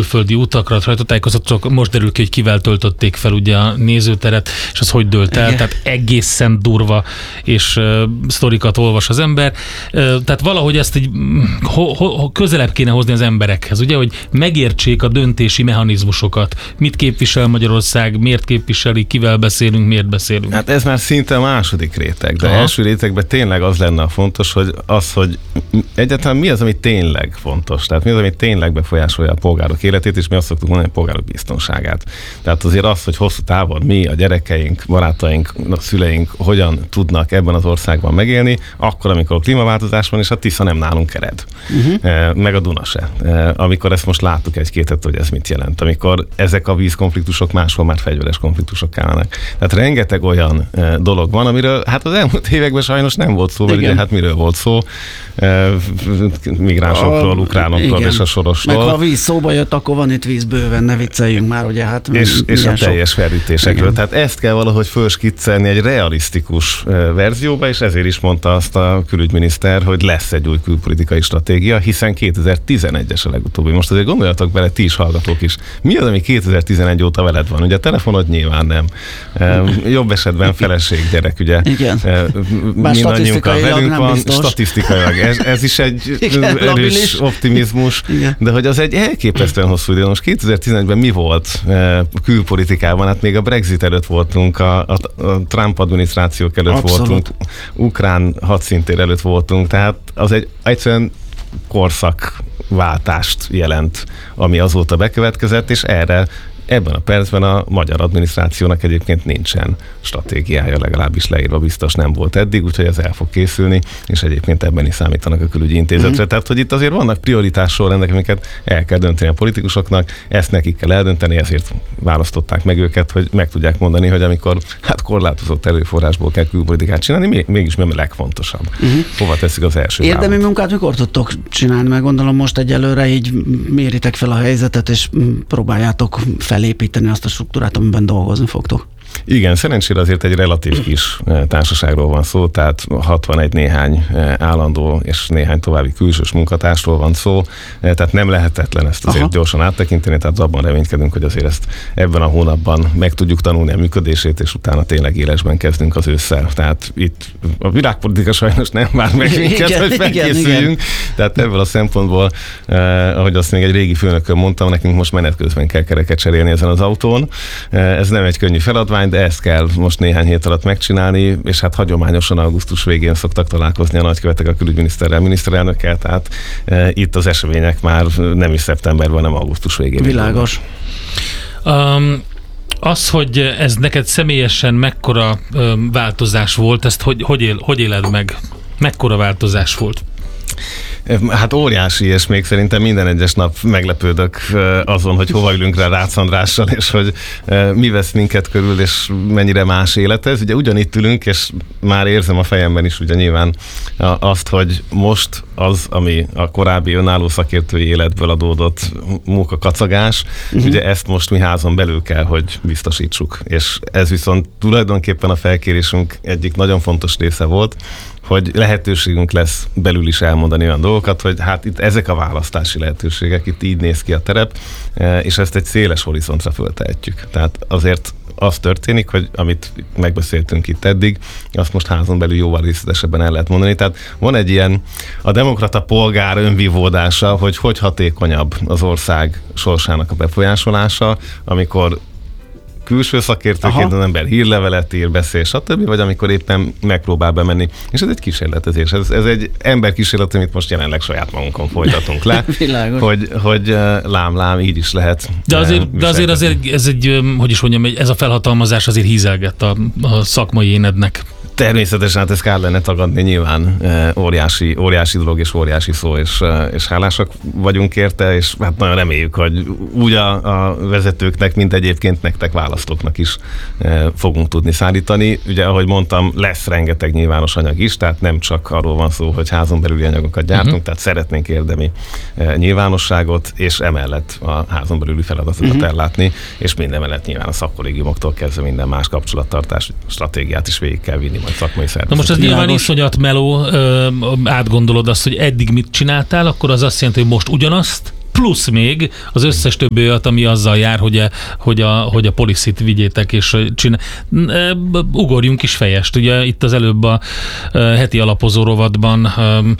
külföldi utakra, sajtótájékoztatók, most derül ki, hogy kivel töltötték fel ugye a nézőteret, és az hogy dőlt el, tehát egészen durva, és sztorikat olvas az ember. Tehát valahogy ezt így közelebb kéne hozni az emberekhez, ugye, hogy megértsék a döntési mechanizmusokat. Mit képvisel Magyarország, miért képviseli, kivel beszélünk, miért beszélünk. Hát ez már szinte a második réteg, de első rétegben tényleg az lenne a fontos, hogy egyáltalán mi az, ami tényleg fontos, tehát mi az, ami tényleg befolyásolja a polgárok életét, és mi azt szoktuk mondani, a polgárok biztonságát. Tehát azért az, hogy hosszú távon mi, a gyerekeink, barátaink, a szüleink hogyan tudnak ebben az országban megélni, akkor, amikor a klímaváltozás van, és a Tisza nem nálunk ered. Meg a Duna se. Amikor ezt most láttuk egy-két hete, hogy ez mit jelent. Amikor ezek a vízkonfliktusok máshol már fegyveres konfliktusok kellenek. Tehát rengeteg olyan dolog van, amiről hát az elmúlt években sajnos nem volt szó, mert ugye hát miről volt szó? Migránsokról, ukránokról és a sorosról. Meg ha a víz szóba jött, akkor van itt víz bőven, ne vicceljünk már, ugye hát. És a teljes felütésekről. Tehát ezt kell valahogy fölskiccelni egy realisztikus verzióba, és ezért is mondta azt a külügyminiszter, hogy lesz egy új külpolitikai stratégia, hiszen 2011-es a legutóbbi. Most azért gondoljatok bele, ti is hallgatók is. Mi az, ami 2011 óta veled van? Ugye a telefonod nyilván nem. Jobb esetben feleség, gyerek, ugye. Igen. Mindannyiunkkal velünk van, statisztikailag. Ez is egy erős optimizmus, de hogy az egy elképesztően hosszú idő. Most 2011-ben mi volt külpolitikában? Hát még a Brexit előtt voltunk, a Trump adminisztrációk előtt voltunk, ukrán hadszintér előtt voltunk, tehát az egy egyszerűen korszakváltást jelent, ami azóta bekövetkezett, és ebben a percben a magyar adminisztrációnak egyébként nincsen stratégiája, legalábbis leírva biztos nem volt eddig, úgyhogy ez el fog készülni, és egyébként ebben is számítanak a külügyi intézetre. Tehát, hogy itt azért vannak prioritás sorrendek, amiket el kell dönteni a politikusoknak, ezt nekik kell eldönteni, ezért választották meg őket, hogy meg tudják mondani, hogy amikor korlátozott erőforrásból kell külpolitikát csinálni, mégis mi a legfontosabb. Hova teszik az első Érdemi választ? munkát mikor tudtok csinálni? Meg gondolom most egyelőre így méritek fel a helyzetet, és próbáljátok felépíteni azt a struktúrát, amiben dolgozni fogtok. Igen, szerencsére azért egy relatív kis társaságról van szó, tehát 61 néhány állandó és néhány további külsős munkatársról van szó, tehát nem lehetetlen ezt azért gyorsan áttekinteni, tehát abban reménykedünk, hogy azért ezt ebben a hónapban meg tudjuk tanulni a működését, és utána tényleg élesben kezdünk az ősszel. Tehát itt a világpolitika sajnos nem vár meg minket, hogy felkészüljünk, tehát ebből a szempontból, ahogy azt még egy régi főnökön mondtam, nekünk most menet közben kell kereket cserélni ezen az autón. Ez nem egy könnyű feladvány, de ezt kell most néhány hét alatt megcsinálni, és hát hagyományosan augusztus végén szoktak találkozni a nagykövetek a külügyminiszterrel, miniszterelnökkel, tehát itt az események már nem is szeptemberben, hanem augusztus végén. Világos. Az, hogy ez neked személyesen mekkora változás volt, ezt hogy éled meg? Mekkora változás volt? Hát óriási, és még szerintem minden egyes nap meglepődök azon, hogy hova ülünk rá Rácz Andrással, és hogy mi vesz minket körül, és mennyire más élet ez. Ugye ugyanitt ülünk, és már érzem a fejemben is ugye nyilván azt, hogy most az, ami a korábbi önálló szakértői életből adódott munkakacagás, ugye ezt most mi házon belül kell, hogy biztosítsuk. És ez viszont tulajdonképpen a felkérésünk egyik nagyon fontos része volt, hogy lehetőségünk lesz belül is elmondani olyan dolgokat, hogy hát itt ezek a választási lehetőségek, itt így néz ki a terep, és ezt egy széles horizontra föltehetjük. Tehát azért az történik, hogy amit megbeszéltünk itt eddig, azt most házon belül jóval részletesebben el lehet mondani. Tehát van egy ilyen a demokrata polgár önvívódása, hogy hatékonyabb az ország sorsának a befolyásolása, amikor külső szakértőként az ember hírlevelet ír, beszél, stb., vagy amikor éppen megpróbál bemenni. És ez egy kísérletezés. Ez egy emberkísérlet, amit most jelenleg saját magunkon folytatunk le, hogy lám, így is lehet. De azért ez egy, hogy is mondjam, ez a felhatalmazás azért hízelgett a szakmai énednek. Természetesen, hát ezt kár lenne tagadni, nyilván óriási dolog és óriási szó, és hálásak vagyunk érte, és hát nagyon reméljük, hogy úgy a vezetőknek, mint egyébként nektek választóknak is fogunk tudni szállítani. Ugye, ahogy mondtam, lesz rengeteg nyilvános anyag is, tehát nem csak arról van szó, hogy házon belüli anyagokat gyártunk, tehát szeretnénk érdemi nyilvánosságot, és emellett a házon belüli feladatokat ellátni, és mindemellett nyilván a szakkollégiumoktól kezdve minden más kapcsolattartás stratégiát is végig kell vinni. Na most ez nyilván iszonyat meló, átgondolod azt, hogy eddig mit csináltál, akkor az azt jelenti, hogy most ugyanazt plusz még az összes többi olyat, ami azzal jár, hogy a policy-t vigyétek, és ugorjunk is fejest. Ugye itt az előbb a heti alapozó rovatban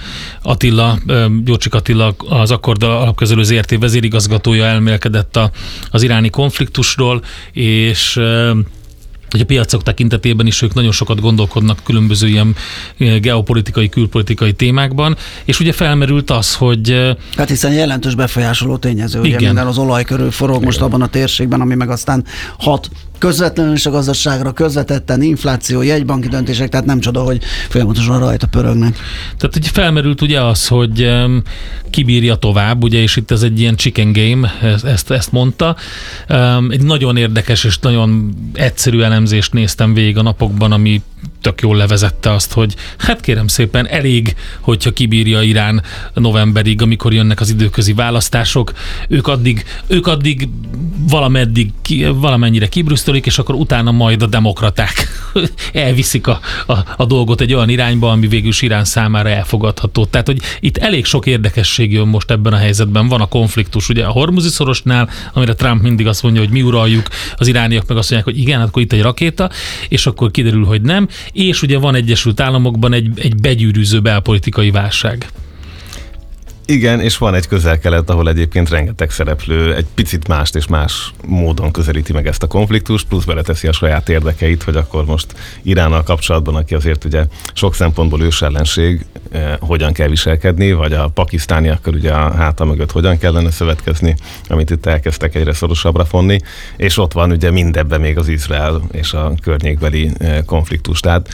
Gyurcsik Attila, az Akkord alapkezelő ZRT vezérigazgatója elmélkedett az iráni konfliktusról, és hogy a piacok tekintetében is ők nagyon sokat gondolkodnak különböző ilyen geopolitikai, külpolitikai témákban, és ugye felmerült az, hogy... Hát hiszen jelentős befolyásoló tényező, ugye minden az olaj körül forog most abban a térségben, ami meg aztán hat közvetlenül is a gazdaságra, közvetetten infláció, jegybanki döntések, tehát nem csoda, hogy folyamatosan rajta pörögnek. Tehát ugye felmerült ugye az, hogy kibírja tovább, ugye, és itt ez egy ilyen chicken game, ezt mondta. Egy nagyon érdekes és nagyon egyszerű elemzést néztem végig a napokban, ami tök jól levezette azt, hogy hát kérem szépen, elég, hogyha kibírja Irán novemberig, amikor jönnek az időközi választások, ők addig valamennyire kibrüsztölik, és akkor utána majd a demokraták elviszik a dolgot egy olyan irányba, ami végül is Irán számára elfogadható. Tehát, hogy itt elég sok érdekesség jön most ebben a helyzetben. Van a konfliktus ugye a Hormuzi szorosnál, amire Trump mindig azt mondja, hogy mi uraljuk, az irániak meg azt mondják, hogy igen, akkor itt egy rakéta, és akkor kiderül, hogy nem. És ugye van Egyesült Államokban egy begyűrűző belpolitikai válság. Igen, és van egy Közel-Kelet, ahol egyébként rengeteg szereplő egy picit mást és más módon közelíti meg ezt a konfliktust, plusz beleteszi a saját érdekeit, hogy akkor most Iránnal kapcsolatban, aki azért ugye sok szempontból ősellenség, hogyan kell viselkedni, vagy a pakisztániakkal ugye a háta mögött hogyan kellene szövetkezni, amit itt elkezdtek egyre szorosabbra fonni, és ott van ugye mindebben még az Izrael és a környékbeli konfliktus. Tehát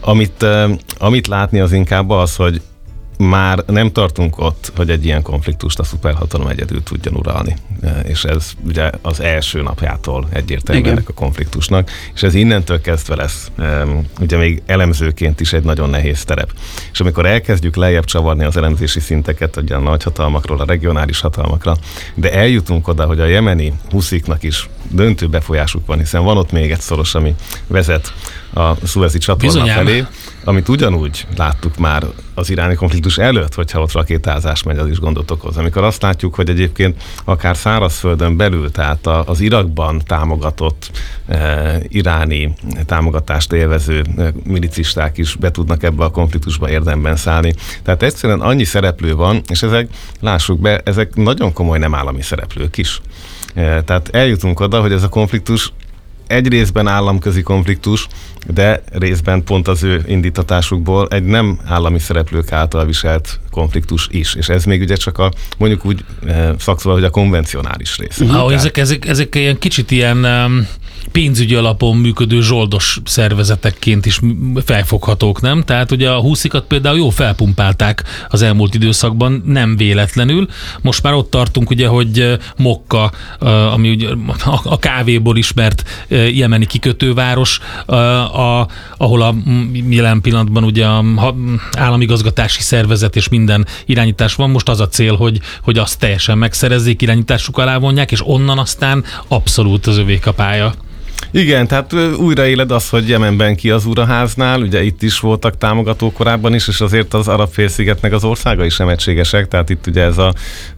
amit látni az inkább az, hogy már nem tartunk ott, hogy egy ilyen konfliktust a szuperhatalom egyedül tudjon uralni. És ez ugye az első napjától egyértelműen ennek a konfliktusnak, és ez innentől kezdve lesz ugye még elemzőként is egy nagyon nehéz terep. És amikor elkezdjük lejjebb csavarni az elemzési szinteket, ugye a nagyhatalmakról a regionális hatalmakra, de eljutunk oda, hogy a jemeni husziknak is döntő befolyásuk van, hiszen van ott még egy szoros, ami vezet a Szuezi csatorna felé, amit ugyanúgy láttuk már az iráni konfliktus előtt, hogyha ott rakétázás megy, az is gondot okoz. Amikor azt látjuk, hogy egyébként akár szárazföldön belül, tehát az Irakban támogatott iráni támogatást élvező milicisták is be tudnak ebbe a konfliktusba érdemben szállni. Tehát egyszerűen annyi szereplő van, és ezek, lássuk be, ezek nagyon komoly nem állami szereplők is. Tehát eljutunk oda, hogy ez a konfliktus egy részben államközi konfliktus, de részben pont az ő indítatásukból egy nem állami szereplők által viselt konfliktus is. És ez még ugye csak mondjuk úgy szakszóval, hogy a konvencionális rész. Ezek ilyen kicsit ilyen pénzügyi alapon működő zsoldos szervezetekként is felfoghatók, nem? Tehát ugye a huszikat például jól felpumpálták az elmúlt időszakban, nem véletlenül. Most már ott tartunk ugye, hogy Mokka, ami ugye a kávéból ismert jemeni kikötőváros, ahol a jelen pillanatban ugye a államigazgatási szervezet és minden irányítás van. Most az a cél, hogy azt teljesen megszerezzék, irányításuk alá vonják, és onnan aztán abszolút az övék a pálya. Igen, tehát újraéled az, hogy Jemenben ki az Uraháznál, ugye itt is voltak támogatók korábban is, és azért az Arab-félszigetnek az országai sem egységesek, tehát itt ugye ez a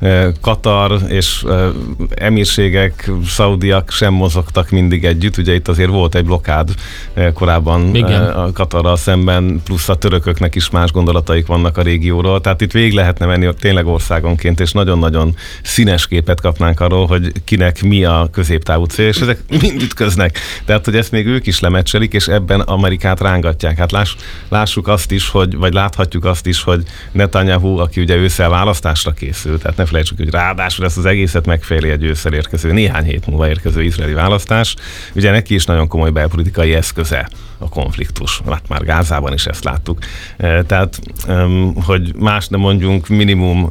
Katar és emírségek, szaudiak sem mozogtak mindig együtt, ugye itt azért volt egy blokkád korábban a Katarral szemben, plusz a törököknek is más gondolataik vannak a régióról, tehát itt végig lehetne menni tényleg országonként, és nagyon-nagyon színes képet kapnánk arról, hogy kinek mi a középtávú cél, és ezek mind ütköznek. Tehát, hogy ezt még ők is lemeccselik, és ebben Amerikát rángatják. Hát lássuk azt is, vagy láthatjuk azt is, hogy Netanyahu, aki ugye ősszel választásra készül, tehát ne felejtsük, hogy ráadásul ezt az egészet megféli egy ősszel érkező, néhány hét múlva érkező izraeli választás, ugye neki is nagyon komoly belpolitikai eszköze a konfliktus. Hát már Gázában is ezt láttuk. Tehát, hogy más nem mondjunk, minimum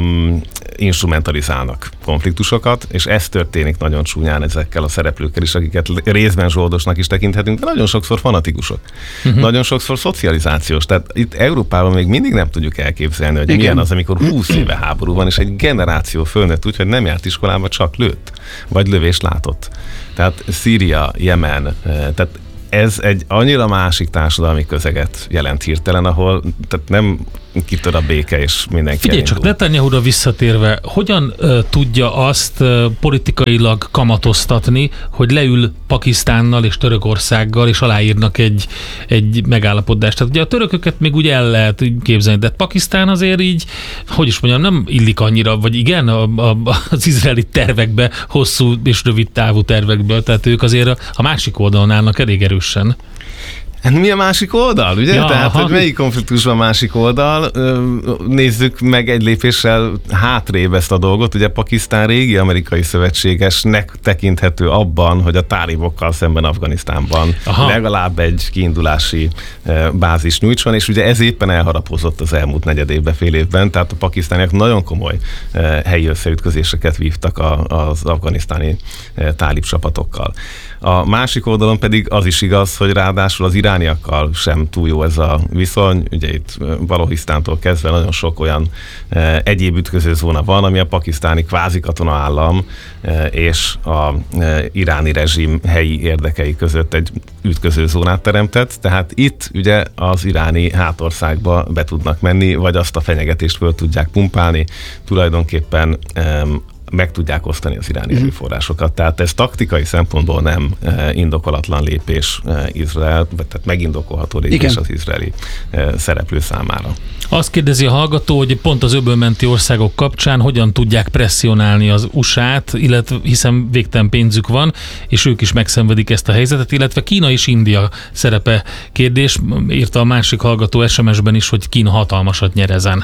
instrumentalizálnak konfliktusokat, és ez történik nagyon csúnyán ezekkel a szereplőkkel is, akiket részben zsoldosnak is tekinthetünk, de nagyon sokszor fanatikusok. Nagyon sokszor szocializációs. Tehát itt Európában még mindig nem tudjuk elképzelni, hogy milyen az, amikor 20 éve háború van, és egy generáció fölnőtt úgy, hogy nem járt iskolába, csak lőtt, vagy lövést látott. Tehát Szíria, Jemen, tehát ez egy annyira másik társadalmi közeget jelent hirtelen, ahol tehát nem kitör a béke, és mindenki Figyelj csak, Netanyahu-ra visszatérve, hogyan tudja azt politikailag kamatoztatni, hogy leül Pakisztánnal és Törökországgal, és aláírnak egy megállapodást. Tehát ugye a törököket még úgy el lehet képzelni, de Pakisztán azért így, hogy is mondjam, nem illik annyira, vagy igen, az izraeli tervekbe, hosszú és rövid távú tervekből, tehát ők azért a másik oldalon állnak elég erősen. Mi a másik oldal, ugye? Ja, tehát, hogy melyik konfliktusban a másik oldal? Nézzük meg egy lépéssel hátrébb ezt a dolgot. Ugye Pakisztán régi amerikai szövetségesnek tekinthető abban, hogy a tálibokkal szemben Afganisztánban legalább egy kiindulási bázis nyújtson, és ugye ez éppen elharapozott az elmúlt negyed évben, fél évben, tehát a pakisztániak nagyon komoly helyi összeütközéseket vívtak az afganisztáni tálib csapatokkal. A másik oldalon pedig az is igaz, hogy ráadásul az irániakkal sem túl jó ez a viszony. Ugye itt Balochisztántól kezdve nagyon sok olyan egyéb ütközőzóna van, ami a pakisztáni kvázi katona állam és a iráni rezsim helyi érdekei között egy ütközőzónát teremtett. Tehát itt ugye az iráni hátországba be tudnak menni, vagy azt a fenyegetést föl tudják pumpálni. Tulajdonképpen meg tudják osztani az iráni erőforrásokat. Tehát ez taktikai szempontból nem indokolatlan lépés Izrael, tehát megindokolható lépés az izraeli szereplő számára. Azt kérdezi a hallgató, hogy pont az öbölmenti országok kapcsán hogyan tudják presszionálni az USA-t, illetve hiszen végtelen pénzük van, és ők is megszenvedik ezt a helyzetet, illetve Kína és India szerepe kérdés. Írta a másik hallgató SMS-ben is, hogy Kína hatalmasat nyer ezen.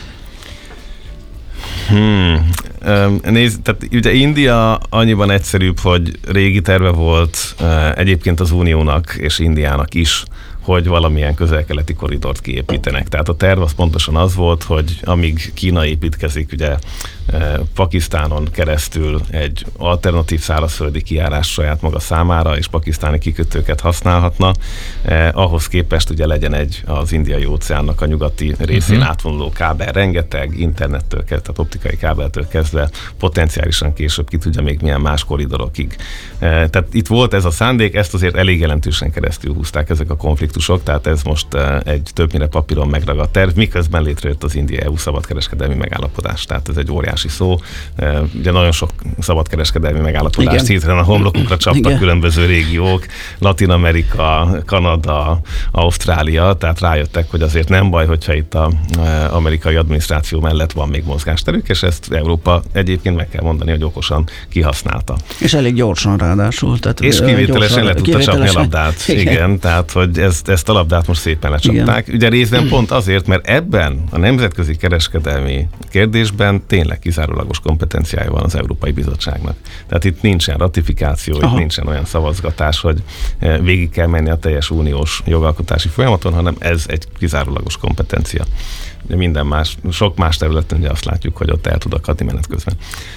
Nézd, tehát ugye India annyiban egyszerűbb, hogy régi terve volt egyébként az Uniónak és Indiának is, hogy valamilyen közel-keleti koridort kiépítenek. Tehát a terv az pontosan az volt, hogy amíg Kína építkezik, ugye Pakisztánon keresztül egy alternatív szárazföldi kijárás saját maga számára, és pakisztáni kikötőket használhatna. Ahhoz képest ugye legyen az Indiai óceánnak a nyugati részén átvonuló kábel, rengeteg internettől kezdve, tehát optikai kábeltől kezdve, potenciálisan később ki tudja még milyen más koridorokig. Tehát itt volt ez a szándék, ezt azért elég jelentősen keresztül húzták ezek a konfliktusok, tehát ez most egy többnyire papíron megragadt terv, miközben létrejött az India-EU szabadkereskedelmi megállapodás. Tehát ez egy óriási szó. Ugye nagyon sok szabadkereskedelmi megállapodást hirtelen a homlokukra csaptak különböző régiók, Latin-Amerika, Kanada, Ausztrália, tehát rájöttek, hogy azért nem baj, hogyha itt az amerikai adminisztráció mellett van még mozgásterük, és ezt Európa egyébként meg kell mondani, hogy okosan kihasználta. És elég gyorsan ráadásul. Tehát és kivételesen le tudta csapni a labdát. Igen, tehát hogy ezt a labdát most szépen lecsapták. Ugye részben pont azért, mert ebben a nemzetközi kereskedelmi kérdésben tényleg kizárólagos kompetenciája van az Európai Bizottságnak. Tehát itt nincsen ratifikáció, itt nincsen olyan szavazgatás, hogy végig kell menni a teljes uniós jogalkotási folyamaton, hanem ez egy kizárólagos kompetencia. De minden más, sok más területen ugye azt látjuk, hogy ott el tud akadni menet közben.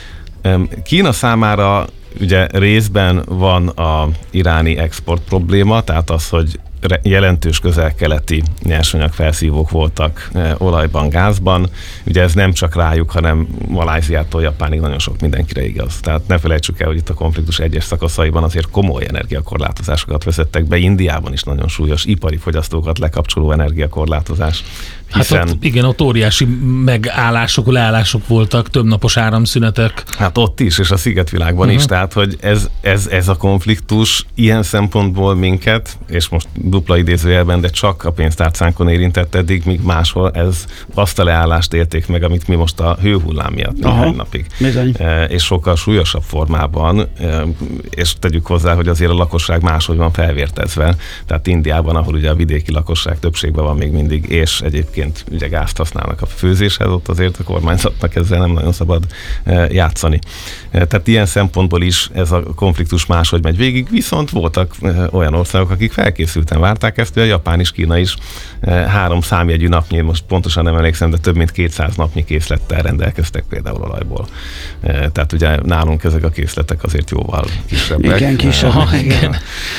Kína számára ugye részben van a iráni export probléma, tehát az, hogy jelentős közel-keleti nyersanyag felszívók voltak olajban, gázban. Ugye ez nem csak rájuk, hanem Malajziától Japánig nagyon sok mindenkire igaz. Tehát ne felejtsük el, hogy itt a konfliktus egyes szakaszaiban azért komoly energiakorlátozásokat vezettek be. Indiában is nagyon súlyos ipari fogyasztókat lekapcsoló energiakorlátozás. Hiszen... Hát ott óriási megállások, leállások voltak, többnapos áramszünetek. Hát ott is, és a szigetvilágban is. Tehát, hogy ez a konfliktus ilyen szempontból minket, és most dupla idézőjelben, de csak a pénztárcánkon érintett eddig, míg máshol ez azt a leállást élték meg, amit mi most a hőhullám miatt néhány napig. És sokkal súlyosabb formában, és tegyük hozzá, hogy azért a lakosság máshogy van felvértezve. Tehát Indiában, ahol ugye a vidéki lakosság többségben van még mindig, és egyébként ugye gázt használnak a főzéshez, ott azért a kormányzatnak ezzel nem nagyon szabad játszani. Tehát ilyen szempontból is ez a konfliktus máshogy megy végig, viszont voltak olyan országok, akik felkészülten várták ezt, hogy a Japán és Kína is 3 számjegyű napnyi, most pontosan nem emlékszem, de több mint 200 napnyi készlettel rendelkeztek például olajból. Tehát ugye nálunk ezek a készletek azért jóval kisebbek. Igen, kisebb. Igen.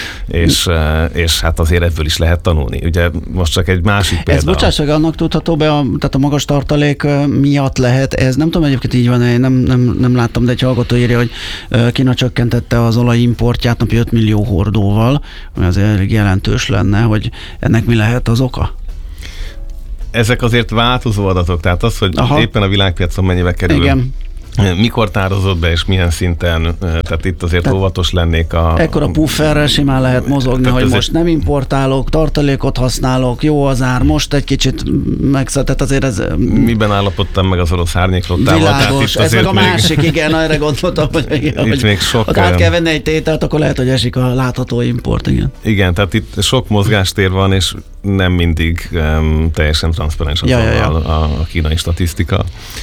És hát azért ebből is lehet tanulni. Ugye most csak egy másik példa. Ez bocsássak, annak tudható be, tehát a magas tartalék miatt lehet ez, nem tudom egyébként így van, én nem láttam, de egy hallgató írja, hogy Kína csökkentette az olajimportját napi 5 millió hordóval, ami azért elég jelentős lenne, hogy ennek mi lehet az oka? ezek azért változó adatok, tehát az, hogy éppen a világpiacon mennyibe kerül. Igen. Mikor tározott be, és milyen szinten, tehát itt azért óvatos lennék ekkora pufferrel simán lehet mozogni, hogy most nem importálok, tartalékot használok, jó az ár, most egy kicsit megszedett, azért ez... Miben állapodtam meg az orosz árnyéklottával? Világos, ez meg a másik, igen, erre gondoltam, hogy még sok át kell venni egy tételt, akkor lehet, hogy esik a látható import, igen. Igen, tehát itt sok mozgástér van, és nem mindig teljesen transzparens a kínai statisztika.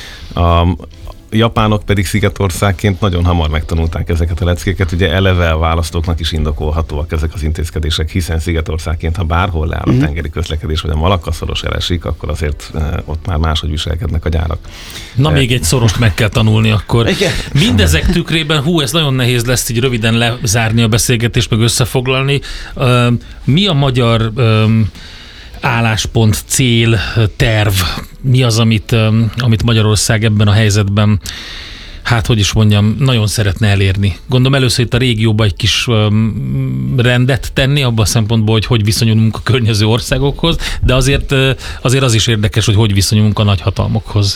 Japánok pedig szigetországként nagyon hamar megtanulták ezeket a leckéket. Ugye eleve a választóknak is indokolhatóak ezek az intézkedések, hiszen szigetországként, ha bárhol leáll a tengeri közlekedés, vagy a Malakka-szoros elesik, akkor azért ott már máshogy viselkednek a gyárak. Na még egy szorost meg kell tanulni akkor. Igen. Mindezek tükrében, ez nagyon nehéz lesz így röviden lezárni a beszélgetést, meg összefoglalni. Mi a magyar álláspont, cél, terv, mi az, amit Magyarország ebben a helyzetben, nagyon szeretne elérni? Gondolom először itt a régióban egy kis rendet tenni, abban a szempontból, hogy viszonyulunk a környező országokhoz, de azért az is érdekes, hogy viszonyulunk a nagyhatalmokhoz.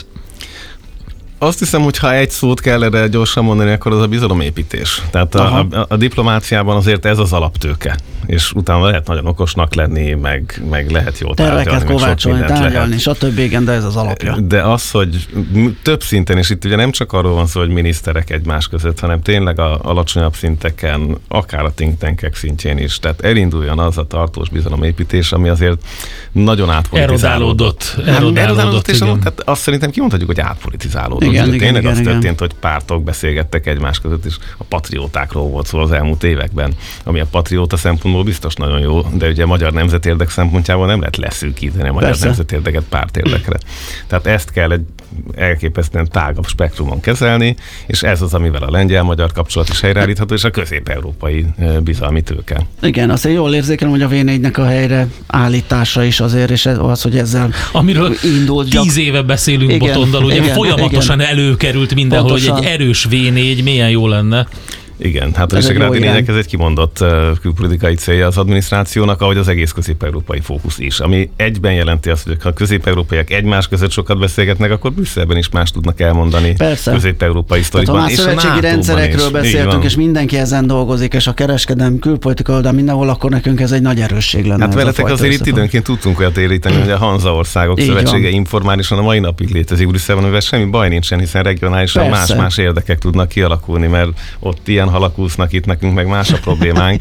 Azt hiszem, hogy ha egy szót kell erre gyorsan mondani, akkor az a bizalomépítés. Tehát a diplomáciában azért ez az alaptőke, és utána lehet nagyon okosnak lenni, meg lehet jól tárgyalni. Terveket kovácsolni, tárgyalni, stb. Igen, de ez az alapja. De az, hogy több szinten, és itt ugye nem csak arról van szó, hogy miniszterek egymás között, hanem tényleg a alacsonyabb szinteken, akár a think tankek szintjén is, tehát elinduljon az a tartós bizalomépítés, ami azért nagyon átpolitizálódott. Erodálódott, és tehát azt szerintem kimondhatjuk, hogy átpolitizálódott. Tényleg az történt, hogy pártok beszélgettek egymás között, és a patriótákról volt szó az elmúlt években, ami a patrióta szempontból biztos nagyon jó, de ugye a magyar nemzetérdek szempontjából nem lehet leszűkíteni a magyar nemzetérdeket pártérdekre. Tehát ezt kell egy elképesztően tágabb spektrumon kezelni, és ez az, amivel a lengyel-magyar kapcsolat is helyreállítható, és a közép-európai bizalmi tőke. Igen, azt én jól érzékelem, hogy a V4-nek a helyre állítása is azért, és az, hogy ezzel amiről indult 10 éve beszélünk Botondal, ugye folyamatosan előkerült mindenhol, pontosan. Hogy egy erős V4 milyen jó lenne. Igen, hát a Visegrádi négyek ez egy kimondott külpolitikai célja az adminisztrációnak, ahogy az egész közép-európai fókusz is, ami egyben jelenti azt, hogy ha a közép-európaiak egymás között sokat beszélgetnek, akkor Brüsszelben is más tudnak elmondani közép-európai sztoriban. Ha szövetségi rendszerekről beszéltünk, és mindenki ezen dolgozik, és a kereskedelem, külpolitika oldal mindenhol, akkor nekünk ez egy nagy erősség lenne. Hát veletek azért itt időnként tudtunk olyat éríteni, hogy a Hanza országok szövetsége informálisan a mai napig létezik Brüsszelben, amivel semmi baj nincsen, hiszen regionálisan más érdekek tudnak kialakulni, mert ott ilyen halakúsznak, itt nekünk meg más a problémánk.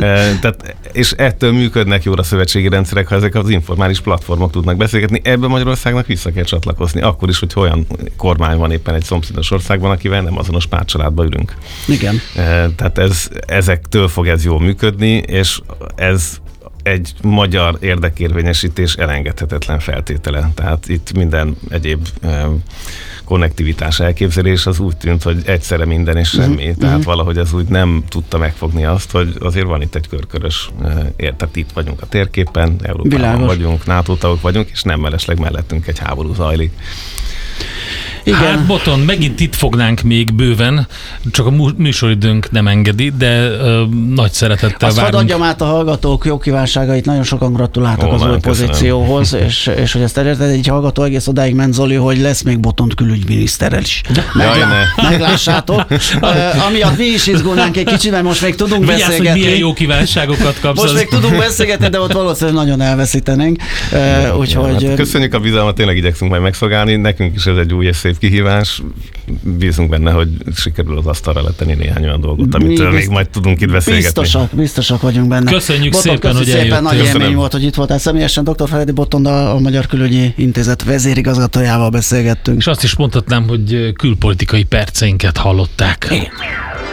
És ettől működnek jól a szövetségi rendszerek, ha ezek az informális platformok tudnak beszélgetni. Ebben Magyarországnak vissza kell csatlakozni. Akkor is, hogy olyan kormány van éppen egy szomszédos országban, akivel nem azonos pártcsaládba ülünk. Igen. Tehát ezektől fog ez jól működni, és ez egy magyar érdekérvényesítés elengedhetetlen feltétele. Tehát itt minden egyéb konnektivitás elképzelés az úgy tűnt, hogy egyszerre minden és semmi. Tehát valahogy ez úgy nem tudta megfogni azt, hogy azért van itt egy körkörös, tehát itt vagyunk a térképen, Európában vagyunk, NATO tagok vagyunk, és nem mellesleg mellettünk egy háború zajlik. Igen. Hát Boton, megint itt fognánk még bőven, csak a műsoridőnk nem engedi, de nagy szeretettel várunk. Azt adjam át a hallgatók jó kívánságait, nagyon sokan gratuláltak az új pozícióhoz, és hogy ezt elérted, egy hallgató egész odáig ment, Zoli, hogy lesz még Botont külügyminiszterrel is. Meglássátok. Amiatt mi is izgulnánk egy kicsit, mert most még tudunk beszélgetni. Vigyázz, hogy milyen jó kívánságokat kapsz. Most még tudunk beszélgetni, de ott valószínűleg nagyon elveszítenénk. Úgyhogy... Köszönjük a bizalmat, tényleg igyekszünk majd megszolgálni. Nekünk is ez egy új és szép kihívás. Bízunk benne, hogy sikerül az asztalra letenni néhány olyan dolgot, amitől még majd tudunk itt beszélgetni. Biztosak vagyunk benne. Köszönjük szépen, hogy eljöttél. Nagy élmény volt, hogy itt voltál személyesen. Dr. Feledi Botondal, a Magyar Külügyi Intézet vezérigazgatójával beszélgettünk. És azt is mondhatnám, hogy külpolitikai perceinket hallották.